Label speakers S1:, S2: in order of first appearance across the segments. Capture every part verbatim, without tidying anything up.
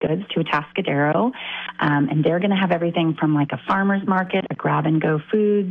S1: goods to Atascadero. Um, and they're going to have everything from like a farmer's market, a grab-and-go foods,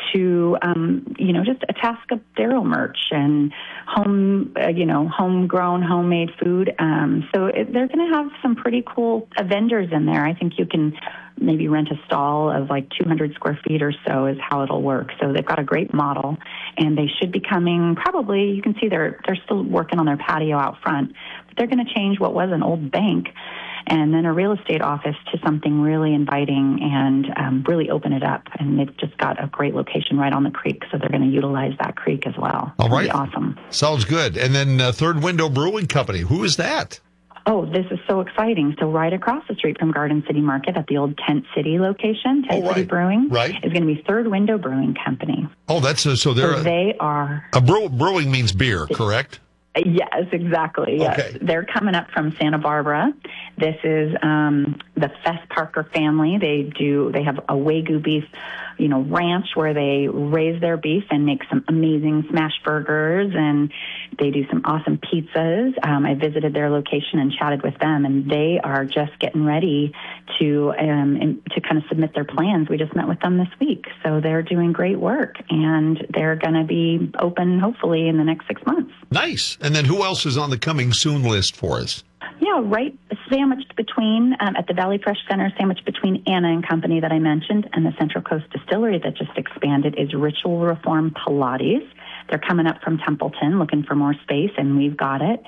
S1: to, um, you know, just Atascadero merch and home, uh, you know, homegrown, homemade food. Um, so it, they're going to have some pretty cool uh, vendors in there. I think you can maybe rent a stall of like two hundred square feet or so is how it'll work. So they've got a great model, and they should be coming probably, you can see they're, they're still working on their patio out front, but they're going to change what was an old bank and then a real estate office to something really inviting and um, really open it up. And they've just got a great location right on the creek, so they're going to utilize that creek as well.
S2: All right.
S1: It'll be awesome.
S2: Sounds good. And then uh, Third Window Brewing Company, who is that?
S1: Oh, this is so exciting. So right across the street from Garden City Market at the old Tent City location, Tent
S2: oh, right.
S1: City Brewing,
S2: right.
S1: is going to be Third Window Brewing Company.
S2: Oh, that's a, so they're
S1: so they are
S2: a brew, brewing means beer, correct?
S1: Yes, exactly. Yes.
S2: Okay.
S1: They're coming up from Santa Barbara. This is um, the Fess Parker family. They do. They have a Wagyu beef, you know, ranch where they raise their beef and make some amazing smash burgers, and they do some awesome pizzas. Um, I visited their location and chatted with them, and they are just getting ready to um, in, to kind of submit their plans. We just met with them this week, so they're doing great work, and they're going to be open hopefully in the next six months.
S2: Nice. And then who else is on the coming soon list for us?
S1: Yeah, right sandwiched between, um, at the Valley Fresh Center, sandwiched between Anna and Company that I mentioned and the Central Coast Distillery that just expanded is Ritual Reform Pilates. They're coming up from Templeton looking for more space, and we've got it.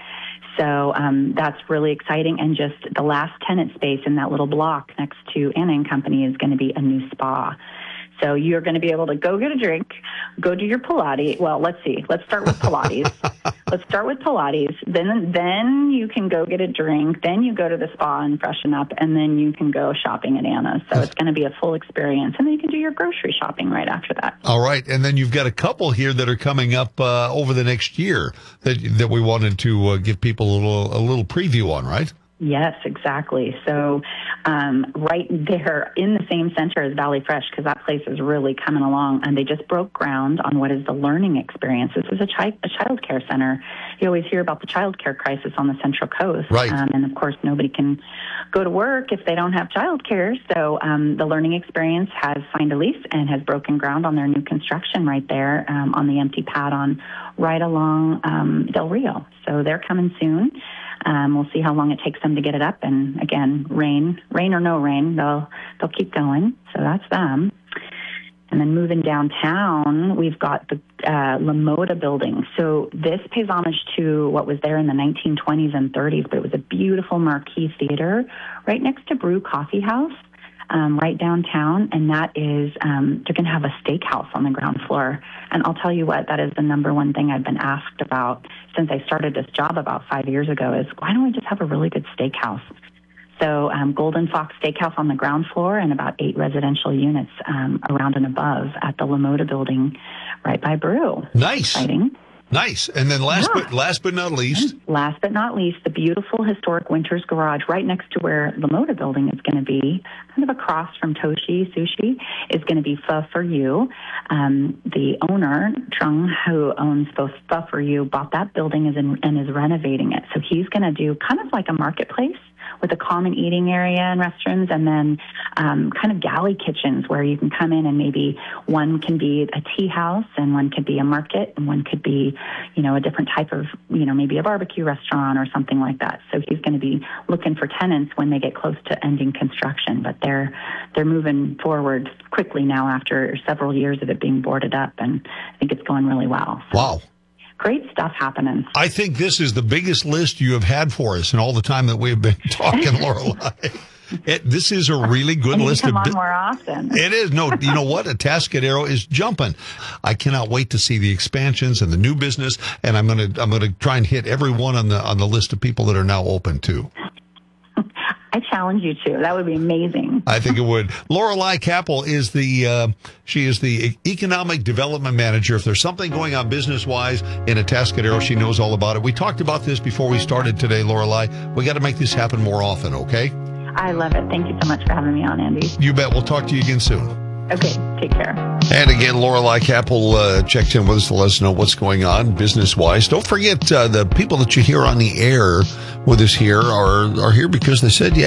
S1: So um, that's really exciting. And just the last tenant space in that little block next to Anna and Company is going to be a new spa. So you're going to be able to go get a drink, go do your Pilates. Well, let's see. Let's start with Pilates. Let's start with Pilates. Then then you can go get a drink. Then you go to the spa and freshen up, and then you can go shopping at Anna's. So it's going to be a full experience. And then you can do your grocery shopping right after that.
S2: All right. And then you've got a couple here that are coming up uh, over the next year that that we wanted to uh, give people a little, a little preview on, right?
S1: Yes, exactly. So um, right there in the same center as Valley Fresh, because that place is really coming along, and they just broke ground on what is the learning experience. This is a, chi- a child care center. You always hear about the child care crisis on the Central Coast.
S2: Right.
S1: Um, and, of course, nobody can go to work if they don't have child care. So um, the learning experience has signed a lease and has broken ground on their new construction right there um, on the empty pad on right along um, Del Rio. So they're coming soon. Um, we'll see how long it takes them to get it up. And again, rain, rain or no rain, they'll they'll keep going. So that's them. And then moving downtown, we've got the uh, LaModa building. So this pays homage to what was there in the nineteen twenties and thirties, but it was a beautiful marquee theater right next to Brew Coffee House. Um, right downtown, and that is, um, they're going to have a steakhouse on the ground floor. And I'll tell you what, that is the number one thing I've been asked about since I started this job about five years ago is, why don't we just have a really good steakhouse? So um, Golden Fox Steakhouse on the ground floor and about eight residential units um, around and above at the LaModa building right by Brew.
S2: Nice.
S1: Exciting.
S2: Nice. And then last,
S1: yeah.
S2: but, last but not least.
S1: Last but not least, the beautiful historic Winters Garage right next to where LaModa building is going to be, kind of across from Toshi Sushi, is going to be Pho For You. Um, the owner, Trung, who owns both Pho For You, bought that building is in, and is renovating it. So he's going to do kind of like a marketplace with a common eating area and restrooms, and then um, kind of galley kitchens where you can come in and maybe one can be a tea house and one could be a market and one could be, you know, a different type of, you know, maybe a barbecue restaurant or something like that. So he's going to be looking for tenants when they get close to ending construction, but they're they're moving forward quickly now after several years of it being boarded up, and I think it's going really well. So.
S2: Wow.
S1: Great stuff happening.
S2: I think this is the biggest list you have had for us in all the time that we've been talking, Lorelei. It, this is a really good
S1: I need
S2: list.
S1: to come
S2: of
S1: on more often.
S2: It is. No, you know what? Atascadero is jumping. I cannot wait to see the expansions and the new business, and I'm going to I'm going to try and hit every one on the on the list of people that are now open too.
S1: I challenge you to. That would be amazing.
S2: I think it would. Lorelei Capel is the, uh, she is the economic development manager. If there's something going on business-wise in Atascadero, she knows all about it. We talked about this before we started today, Lorelei. We got to make this happen more often, okay?
S1: I love it. Thank you so much for having me on, Andy.
S2: You bet. We'll talk to you again soon.
S1: Okay, take care.
S2: And again, Lorelei Capel uh, checked in with us to let us know what's going on business-wise. Don't forget, uh, the people that you hear on the air with us here are, are here because they said, yeah,